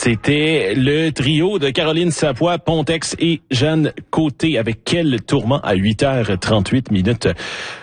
C'était le trio de Caroline Sapois, Pontex et Jeanne Côté avec Quel tourment à 8h38.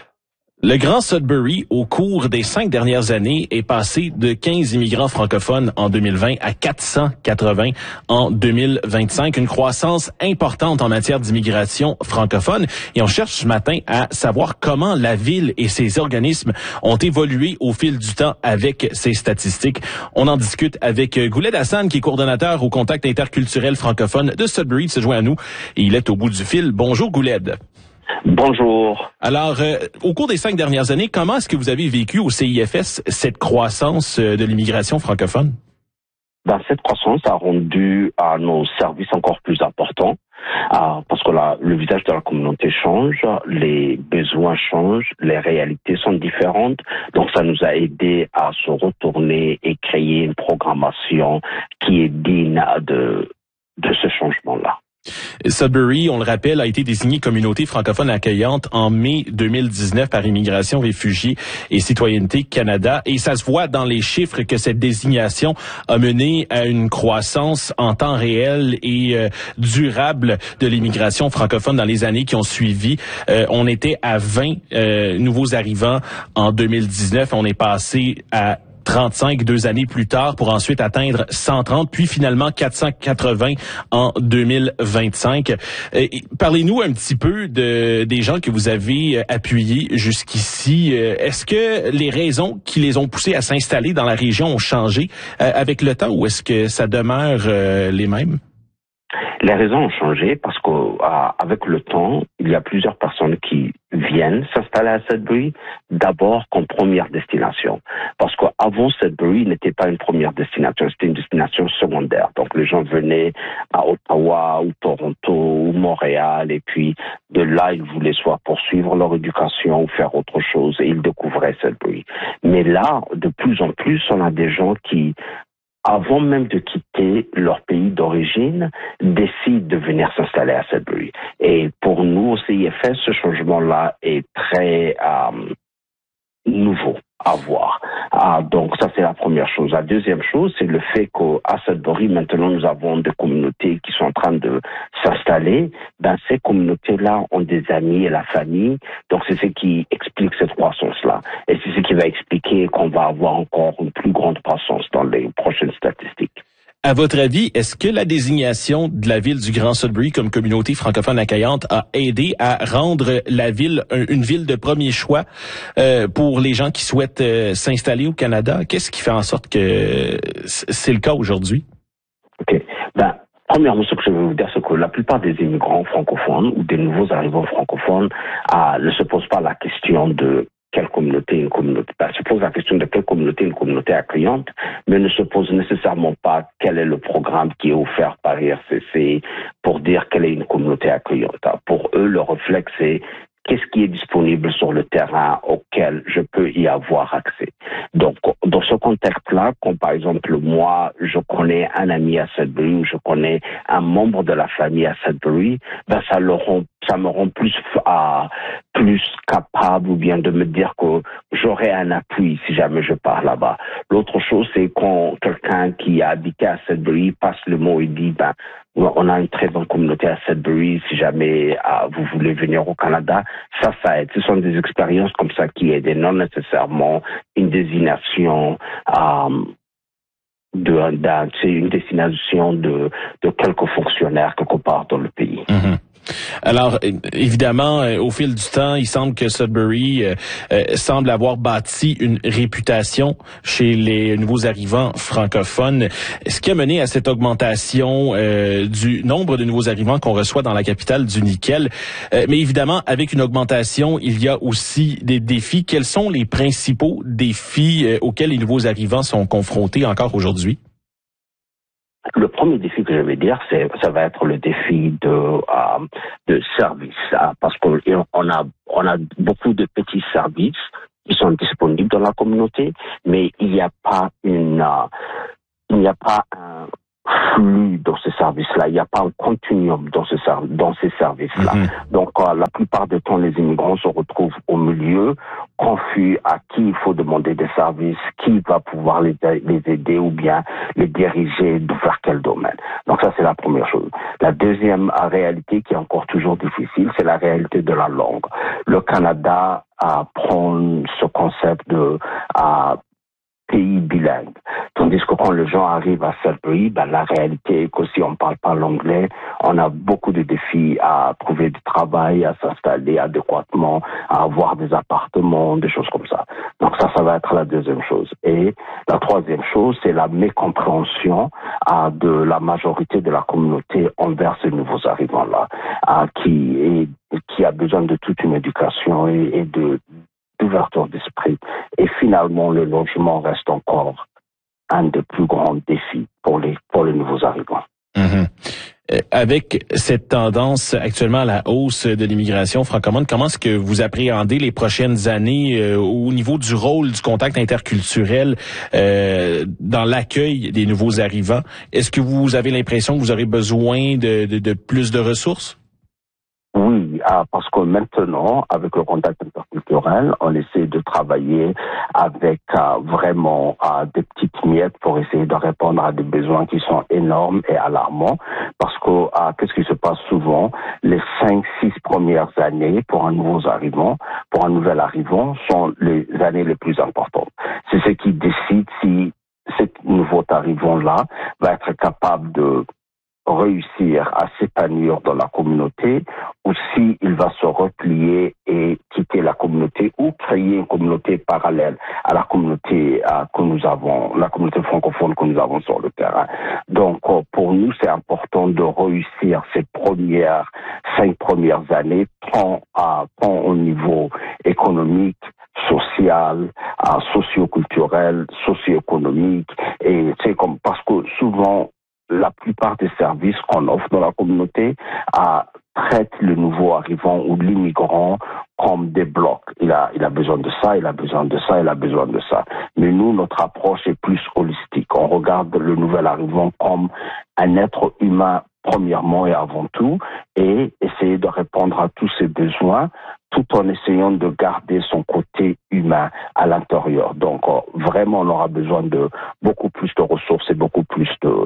Le Grand Sudbury, au cours des 5 dernières années, est passé de 15 immigrants francophones en 2020 à 480 en 2025. Une croissance importante en matière d'immigration francophone. Et on cherche ce matin à savoir comment la ville et ses organismes ont évolué au fil du temps avec ces statistiques. On en discute avec Gouled Hassan, qui est coordonnateur au Contact interculturel francophone de Sudbury. Il se joint à nous et il est au bout du fil. Bonjour Gouled. Bonjour. Alors, au cours des 5 dernières années, comment est-ce que vous avez vécu au CIFS cette croissance de l'immigration francophone? Cette croissance a rendu nos services encore plus importants parce que le visage de la communauté change, les besoins changent, les réalités sont différentes. Donc, ça nous a aidé à se retourner et créer une programmation qui est digne de ce changement-là. Sudbury, on le rappelle, a été désigné communauté francophone accueillante en mai 2019 par Immigration, Réfugiés et Citoyenneté Canada. Et ça se voit dans les chiffres que cette désignation a mené à une croissance en temps réel et durable de l'immigration francophone dans les années qui ont suivi. On était à 20 nouveaux arrivants en 2019. On est passé à 35 2 années plus tard pour ensuite atteindre 130, puis finalement 480 en 2025. Parlez-nous un petit peu des gens que vous avez appuyés jusqu'ici. Est-ce que les raisons qui les ont poussés à s'installer dans la région ont changé avec le temps ou est-ce que ça demeure les mêmes? Les raisons ont changé parce qu'avec le temps, il y a plusieurs personnes qui viennent s'installer à Sudbury, d'abord comme première destination. Parce qu'avant, Sudbury n'était pas une première destination, c'était une destination secondaire. Donc les gens venaient à Ottawa ou Toronto ou Montréal et puis de là, ils voulaient soit poursuivre leur éducation ou faire autre chose et ils découvraient Sudbury. Mais là, de plus en plus, on a des gens qui avant même de quitter leur pays d'origine, décident de venir s'installer à Sudbury. Et pour nous, au CIFS, ce changement-là est très nouveau à voir. Donc ça, c'est la première chose. La deuxième chose, c'est le fait qu'à Sudbury, maintenant, nous avons des communautés qui sont en train de s'installer. Ces communautés-là ont des amis et la famille. Donc c'est ce qui explique cette croissance-là. Et c'est ce qui va expliquer qu'on va avoir encore une plus grande croissance dans les prochaines statistiques. À votre avis, est-ce que la désignation de la ville du Grand Sudbury comme communauté francophone accueillante a aidé à rendre la ville une ville de premier choix pour les gens qui souhaitent s'installer au Canada? Qu'est-ce qui fait en sorte que c'est le cas aujourd'hui? OK. Premièrement, ce que je veux vous dire, c'est que la plupart des immigrants francophones ou des nouveaux arrivants francophones ne se posent pas la question de quelle communauté une communauté. Se pose la question de quelle communauté une communauté accueillante, mais ne se pose nécessairement pas quel est le programme qui est offert par IRCC pour dire quelle est une communauté accueillante. Pour eux, le réflexe c'est qu'est-ce qui est disponible sur le terrain auquel je peux y avoir accès. Donc, dans ce contexte-là, comme par exemple, moi, je connais un ami à Sudbury ou je connais un membre de la famille à Sudbury, ça me rend plus capable ou bien de me dire que j'aurai un appui si jamais je pars là-bas. L'autre chose, c'est quand quelqu'un qui a habité à Sudbury passe le mot et dit, on a une très bonne communauté à Sudbury, si jamais vous voulez venir au Canada, ça aide. Ce sont des expériences comme ça qui aident et non nécessairement une désignation une destination de quelques fonctionnaires quelque part dans le pays. Mm-hmm. Alors, évidemment, au fil du temps, il semble que Sudbury semble avoir bâti une réputation chez les nouveaux arrivants francophones. Ce qui a mené à cette augmentation du nombre de nouveaux arrivants qu'on reçoit dans la capitale du nickel. Mais évidemment, avec une augmentation, il y a aussi des défis. Quels sont les principaux défis auxquels les nouveaux arrivants sont confrontés encore aujourd'hui? Le premier défi que je vais dire, ça va être le défi de service, parce qu'on a beaucoup de petits services qui sont disponibles dans la communauté, mais il n'y a pas un flux dans ces services-là. Il n'y a pas un continuum dans ces services-là. Donc, la plupart du temps, les immigrants se retrouvent au milieu, confus à qui il faut demander des services, qui va pouvoir les aider ou bien les diriger vers quel domaine. Donc ça, c'est la première chose. La deuxième réalité qui est encore toujours difficile, c'est la réalité de la langue. Le Canada prend ce concept de pays bilingue. Tandis que quand les gens arrivent à Sudbury, la réalité est que si on ne parle pas l'anglais, on a beaucoup de défis à trouver du travail, à s'installer adéquatement, à avoir des appartements, des choses comme ça. Donc ça va être la deuxième chose. Et la troisième chose, c'est la mécompréhension de la majorité de la communauté envers ces nouveaux arrivants-là, qui a besoin de toute une éducation et d'ouverture d'esprit. Et finalement, le logement reste encore un des plus grands défis pour les nouveaux arrivants. Avec cette tendance actuellement à la hausse de l'immigration francophone, comment est-ce que vous appréhendez les prochaines années au niveau du rôle du contact interculturel dans l'accueil des nouveaux arrivants? Est-ce que vous avez l'impression que vous aurez besoin de plus de ressources? Oui, parce que maintenant, avec le contact interculturel, on essaie de travailler avec vraiment des petites miettes pour essayer de répondre à des besoins qui sont énormes et alarmants. Parce que qu'est-ce qui se passe souvent? Les 5-6 premières années pour un nouvel arrivant sont les années les plus importantes. C'est ce qui décide si cet nouveau arrivant-là va être capable de réussir à s'épanouir dans la communauté ou si il va se replier et quitter la communauté ou créer une communauté parallèle à la communauté que nous avons, la communauté francophone que nous avons sur le terrain. Donc, pour nous, c'est important de réussir ces 5 premières années, tant au niveau économique, social, socio-culturel, socio-économique, et c'est parce que souvent, la plupart des services qu'on offre dans la communauté traitent le nouveau arrivant ou l'immigrant comme des blocs. Il a besoin de ça, il a besoin de ça, il a besoin de ça. Mais nous, notre approche est plus holistique. On regarde le nouvel arrivant comme un être humain premièrement et avant tout, et essayer de répondre à tous ses besoins tout en essayant de garder son côté humain à l'intérieur. Donc, vraiment, on aura besoin de beaucoup plus de ressources et beaucoup plus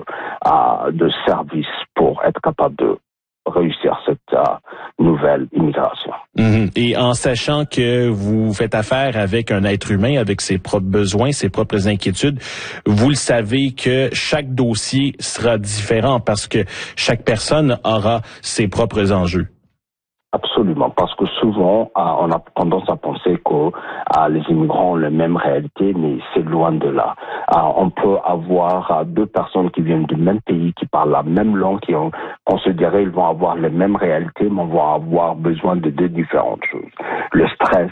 de services pour être capable de réussir cette nouvelle immigration. Et en sachant que vous faites affaire avec un être humain, avec ses propres besoins, ses propres inquiétudes, vous le savez que chaque dossier sera différent parce que chaque personne aura ses propres enjeux. Absolument, parce que souvent, on a tendance à penser que les immigrants ont la même réalité, mais c'est loin de là. On peut avoir 2 personnes qui viennent du même pays, qui parlent la même langue, on se dirait ils vont avoir les mêmes réalités, mais on va avoir besoin de 2 différentes choses. Le stress,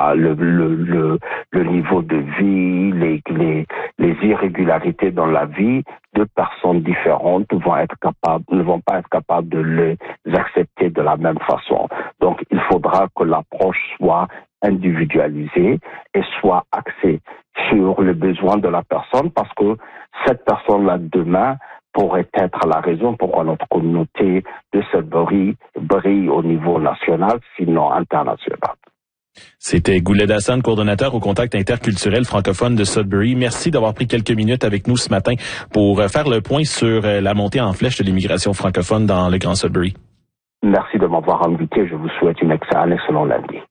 le niveau de vie, les irrégularités dans la vie, 2 personnes différentes ne vont pas être capables de les accepter de la même façon. Donc, il faudra que l'approche soit individualisée et soit axée sur les besoins de la personne, parce que cette personne-là, demain, pourrait être la raison pourquoi notre communauté de Sudbury brille au niveau national, sinon international. C'était Gouled Hassan, coordonnateur au contact interculturel francophone de Sudbury. Merci d'avoir pris quelques minutes avec nous ce matin pour faire le point sur la montée en flèche de l'immigration francophone dans le Grand Sudbury. Merci de m'avoir invité. Je vous souhaite un excellent lundi.